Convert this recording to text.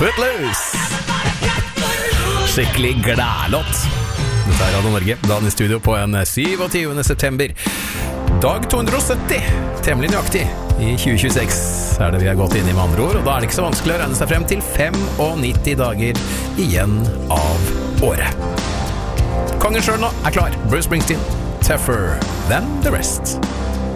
Footloose. Skikkelig gladlåt. Dette Radio Norge, dagen i studio på en 27. september. Dag 270, temmelig nøyaktig. I 2026 det vi har gått inn i med andre ord, og da det ikke så vanskelig å regne seg frem til 95 dager igjen av året. Kongen selv nå klar. Bruce Springsteen, Tougher Than The Rest.